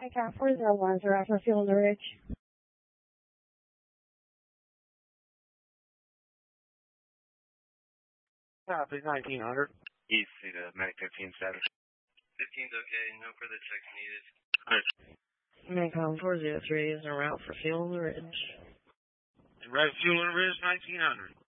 Cat 401 for fuel on the ridge. Copy, 1900. East to the Medic 15 status. 15's okay, no further checks needed. Macom 403 is en route for fuel on the ridge. And right fuel on the ridge, 1900.